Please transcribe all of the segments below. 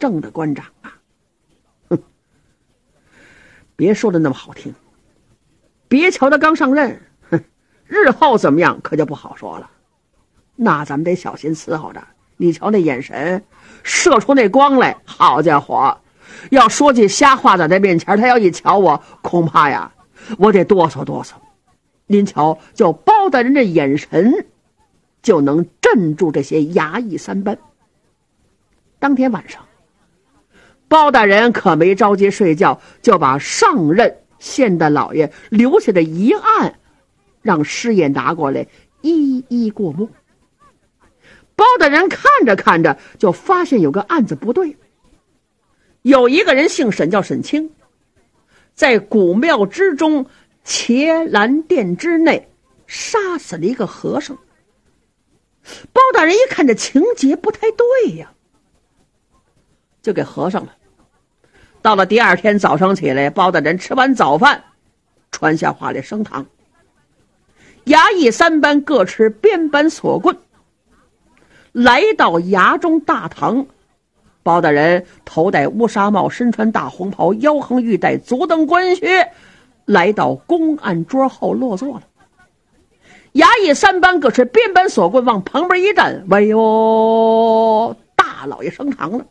正的官长啊。哼，别说的那么好听，别瞧他刚上任，日后怎么样可就不好说了。那咱们得小心伺候着。你瞧那眼神，射出那光来，好家伙，要说句瞎话在他面前，他要一瞧我，恐怕呀我得哆嗦哆嗦。您瞧，就包大人这眼神就能镇住这些衙役三班。当天晚上，包大人可没着急睡觉，就把上任县大老爷留下的遗案让师爷拿过来一一过目。包大人看着看着就发现有个案子不对，有一个人姓沈，叫沈清，在古庙之中伽蓝殿之内杀死了一个和尚。包大人一看这情节不太对呀，就给和尚了。到了第二天早上起来，包大人吃完早饭，传下话来升堂。衙役三班各持鞭板锁棍，来到衙中大堂。包大人头戴乌纱帽，身穿大红袍，腰横玉带，足蹬官靴，来到公案桌后落座了。衙役三班各持鞭板锁棍，往旁边一站，喂哟，大老爷升堂了。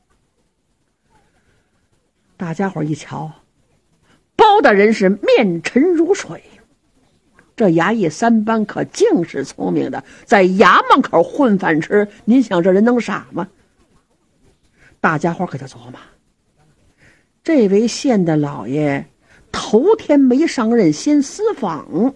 大家伙一瞧，包大人是面沉如水。这衙役三班可净是聪明的，在衙门口混饭吃，您想这人能傻吗？大家伙可就琢磨，这位县的老爷头天没上任先私访，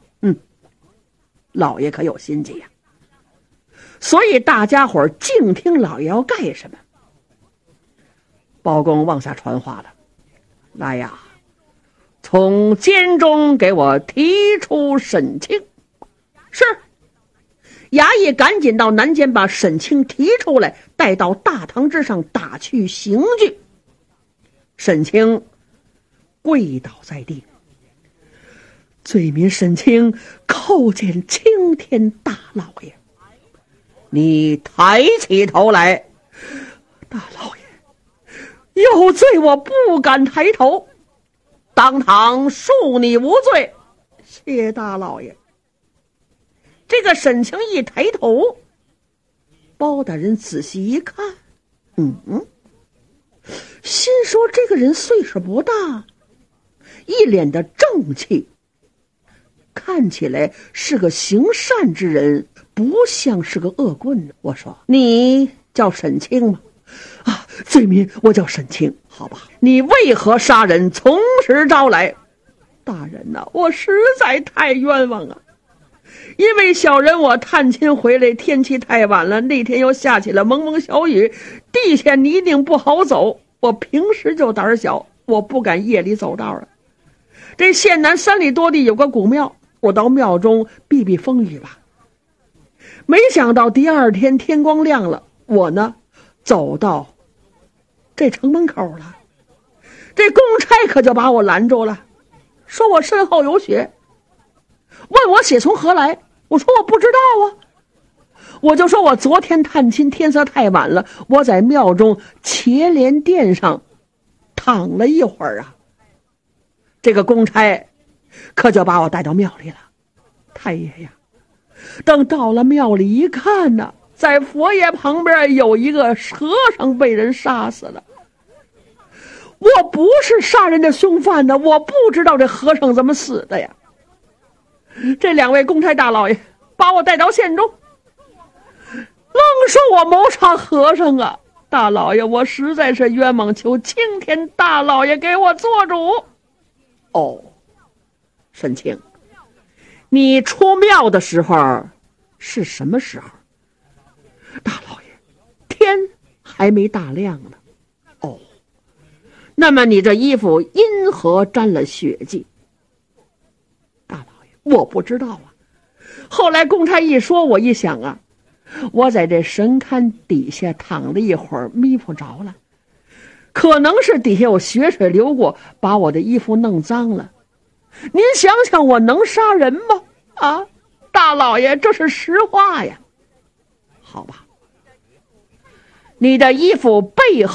老爷可有心计呀。所以大家伙静听老爷要干什么。包公往下传话了，来呀，从监中给我提出沈清。是。衙役赶紧到南监把沈清提出来，带到大堂之上打去刑具。沈清跪倒在地，罪民沈清叩见青天大老爷。你抬起头来。大老爷，有罪我不敢抬头，当堂恕你无罪。谢大老爷。这个沈清一抬头，包大人仔细一看，心说这个人岁数不大，一脸的正气，看起来是个行善之人，不像是个恶棍。我说，你叫沈清吗？啊，罪民我叫沈清。好吧，你为何杀人，从实招来。大人呐，我实在太冤枉啊。因为小人我探亲回来，天气太晚了，那天又下起了蒙蒙小雨，地下泥泞不好走，我平时就胆小，我不敢夜里走道啊。这县南3里多地有个古庙，我到庙中避避风雨吧。没想到第二天天光亮了，我呢走到这城门口了，这公差可就把我拦住了，说我身后有血，问我血从何来。我说我不知道啊。我就说我昨天探亲，天色太晚了，我在庙中伽蓝殿上躺了一会儿啊。这个公差可就把我带到庙里了。太爷呀，等到了庙里一看呢，在佛爷旁边有一个和尚被人杀死了。我不是杀人的凶犯呢，我不知道这和尚怎么死的呀。这2位公差大老爷把我带到县中，愣说我谋杀和尚啊。大老爷，我实在是冤枉，求青天大老爷给我做主。哦，沈清，你出庙的时候是什么时候？大老爷，天还没大亮呢。哦，那么你这衣服因何沾了血迹？大老爷，我不知道啊。后来公差一说，我一想啊，我在这神龛底下躺了一会儿，迷糊着了，可能是底下有血水流过，把我的衣服弄脏了。您想想，我能杀人吗？啊，大老爷，这是实话呀。好吧，你的衣服背后